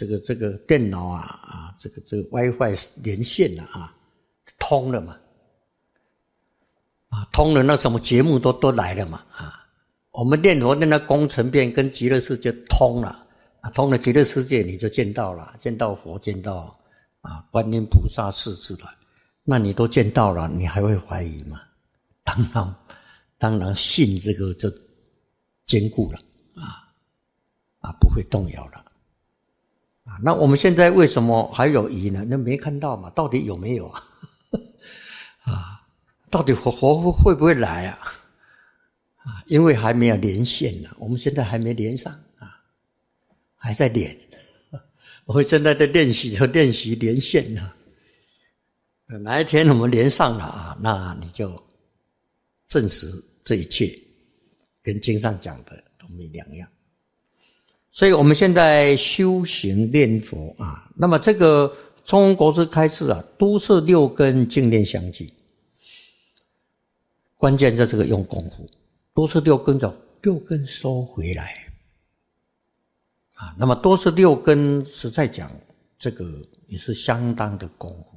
这个电脑这个WiFi 连线通了嘛，通了，那什么节目都来了嘛，我们念佛念到功成遍，跟极乐世界通了，通了极乐世界你就见到了，见到佛，见到观音菩萨世智了，那你都见到了，你还会怀疑吗？当然信这个就坚固了不会动摇了那我们现在为什么还有疑呢？那没看到嘛，到底有没有到底佛会不会来因为还没有连线呢，我们现在还没连上还在连。我们现在在练习连线呢。哪一天我们连上了那你就证实这一切跟经上讲的都没两样。所以我们现在修行念佛那么这个中庸国师开示都是六根净念相继，关键在这个用功夫，都是六根收回来那么都是六根，实在讲这个也是相当的功夫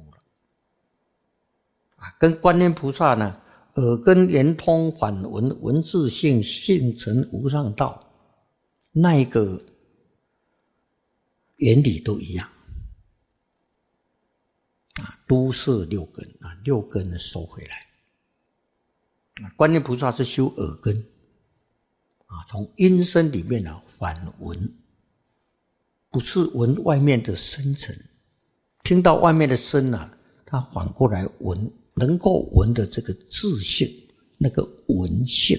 了跟观音菩萨呢耳根圆通反闻闻自性性成无上道那一个原理都一样都是六根六根收回来观音菩萨是修耳根从音声里面反闻，不是闻外面的声尘，听到外面的声他反过来闻能够闻的这个自性，那个闻性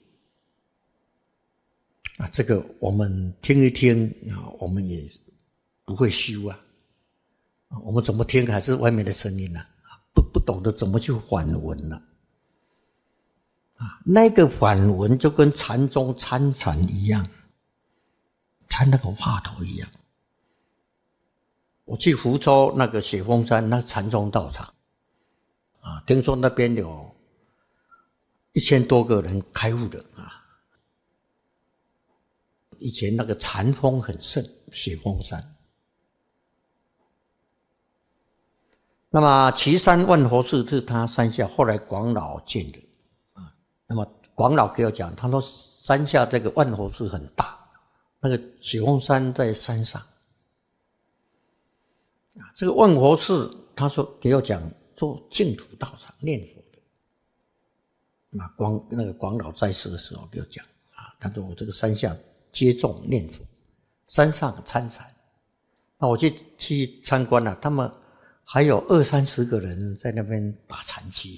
这个我们听一听我们也不会修我们怎么听还是外面的声音不懂得怎么去反闻了那个反闻就跟禅宗参禅一样，参那个话头一样。我去福州那个雪峰山那禅宗道场听说那边有1000多个人开悟的以前那个禅风很盛，雪峰山。那么岐山万佛寺是他山下后来广老建的那么广老给我讲，他说山下这个万佛寺很大，那个雪峰山在山上这个万佛寺他说给我讲做净土道场念佛的那个广老在世的时候给我讲他说我这个山下接众念佛，山上参禅。那我去参观他们还有20-30个人在那边打禅期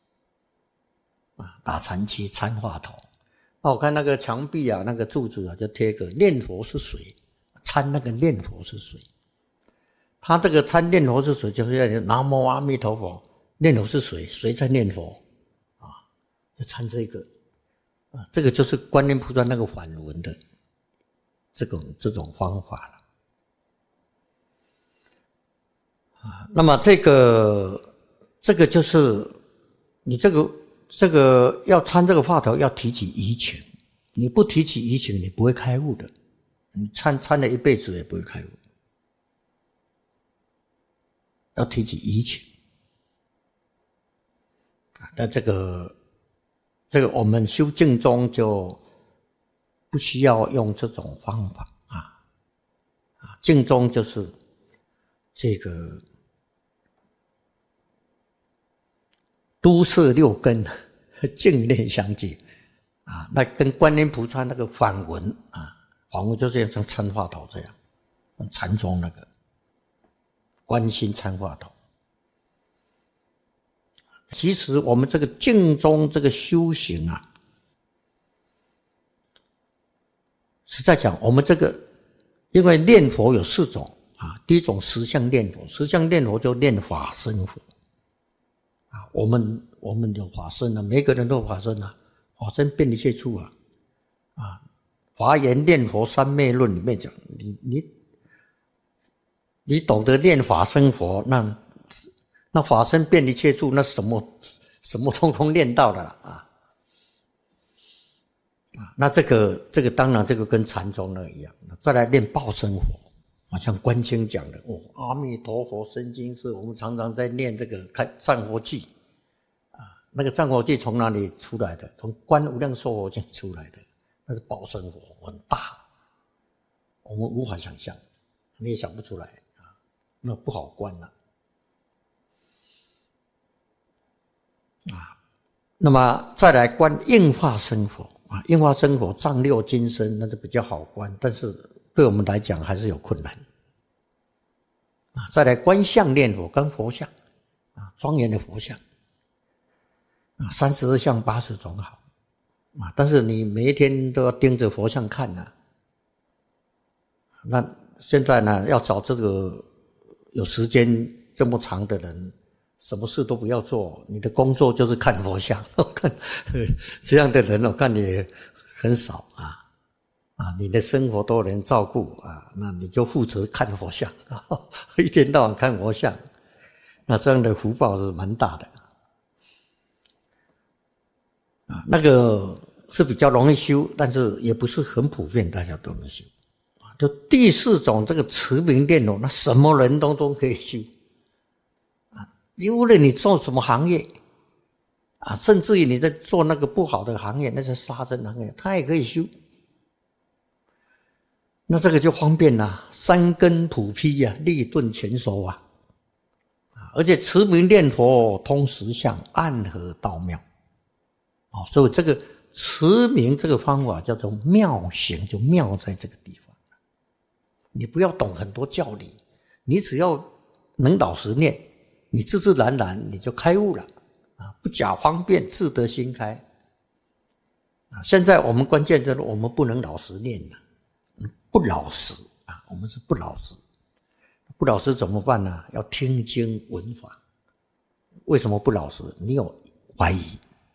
打禅期参话头。那我看那个墙壁那个柱子就贴个念佛是谁，参那个念佛是谁。他这个参念佛是谁，就是南无阿弥陀佛，念佛是谁，谁在念佛就参这个这个就是观音菩萨那个反闻的这种方法了那么这个就是你这个要参这个话头要提起疑情，你不提起疑情你不会开悟的，你参了一辈子也不会开悟，要提起疑情但这个我们修净宗就不需要用这种方法净宗就是这个都摄六根净念相继那跟观音菩萨那个反闻反闻就是像参话头这样，禅宗那个观心参话头。其实我们这个净宗这个修行实在讲我们这个因为念佛有4种第一种实相念佛，实相念佛就念法身佛我们有法身每个人都有法身法身遍一切处华严念佛三昧论里面讲你懂得念法身佛，那法身遍一切处，那什么通通念到的那这个当然这个跟禅宗那一样。再来念报身佛像观经讲的阿弥陀佛生金色，我们常常在念这个战佛记那个战佛记从哪里出来的？从观无量寿佛经出来的，那是报身佛，很大，我们无法想象，你也想不出来那不好观那么再来观应化身佛应化身佛丈六金身，那就比较好观，但是对我们来讲还是有困难再来观相念佛，跟佛像庄严的佛像32相80种好但是你每一天都要盯着佛像看那现在呢，要找这个有时间这么长的人，什么事都不要做，你的工作就是看佛像看这样的人我看你很少你的生活都有人照顾那你就负责看佛像一天到晚看佛像，那这样的福报是蛮大的那个是比较容易修，但是也不是很普遍，大家都能修就第4种这个持名念佛，那什么人都可以修无论你做什么行业甚至于你在做那个不好的行业，那是杀生行业，他也可以修。那这个就方便了，3根普披利钝全熟而且持名念佛通实相，暗合道妙所以这个持名这个方法叫做妙行，就妙在这个地方。你不要懂很多教理，你只要能老实念，你自自然然你就开悟了不假方便，自得心开现在我们关键就是我们不能老实念不老实我们是不老实，不老实怎么办呢？要听经闻法。为什么不老实？你有怀疑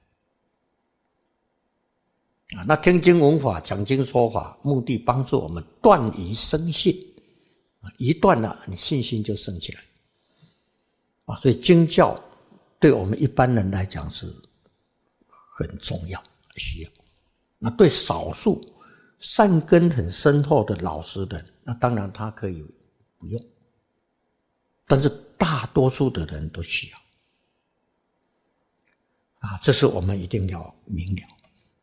那听经闻法讲经说法，目的帮助我们断疑生信一断了你信心就升起来所以经教对我们一般人来讲是很重要需要。那对少数善根很深厚的老实人，那当然他可以不用，但是大多数的人都需要这是我们一定要明了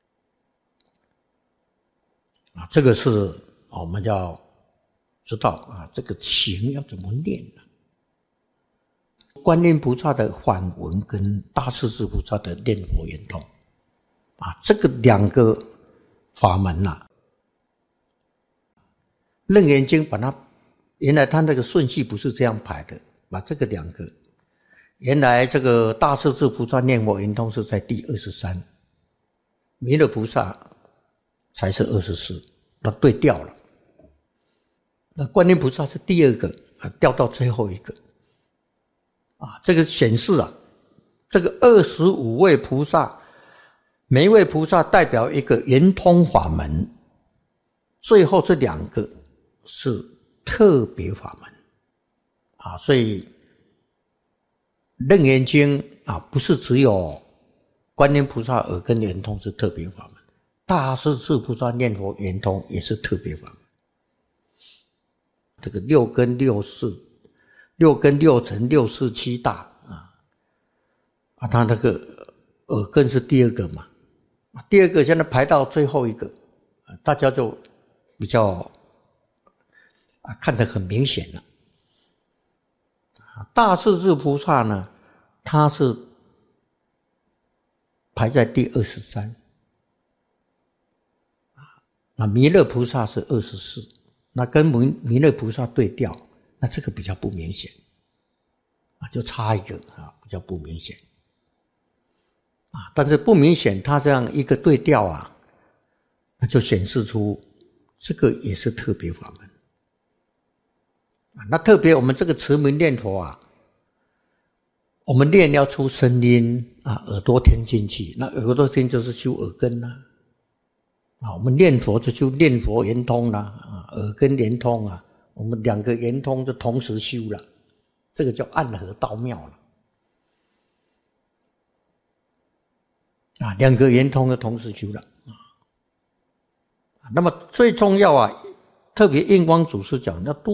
这个是我们要知道这个情要怎么念观音菩萨的梵文跟大势至菩萨的念佛圆通这个2个法门楞严经把它原来它那个顺序不是这样排的，把这个2个原来这个大势至菩萨念佛圆通是在第23，弥勒菩萨才是24，那对调了。那观音菩萨是第2个调到最后一个这个显示这个25位菩萨，每一位菩萨代表一个圆通法门，最后这2个是特别法门所以楞严经不是只有观音菩萨耳根圆通是特别法门，大势至菩萨念佛圆通也是特别法门。这个6根6识6根6尘6识7大他那个耳根是第2个嘛，第2个现在排到最后一个大家就比较看得很明显了。大势至菩萨呢，他是排在第23，那弥勒菩萨是24，那跟弥勒菩萨对调，那这个比较不明显就差一个比较不明显但是不明显，他这样一个对调那就显示出这个也是特别法门那特别我们这个持名念佛我们念要出声音耳朵听进去，那耳朵听就是修耳根我们念佛就修念佛圆通耳根圆通我们2个圆通就同时修了，这个叫暗合道妙了2个圆通就同时修了那么最重要特别印光祖师讲要